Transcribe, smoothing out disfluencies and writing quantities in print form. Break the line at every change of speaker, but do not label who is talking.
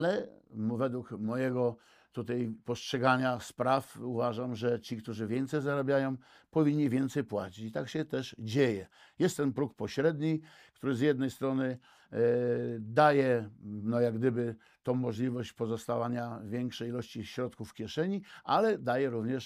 Ale według mojego tutaj postrzegania spraw uważam, że ci, którzy więcej zarabiają, powinni więcej płacić. I tak się też dzieje. Jest ten próg pośredni, który z jednej strony daje no jak gdyby tą możliwość pozostawania większej ilości środków w kieszeni, ale daje również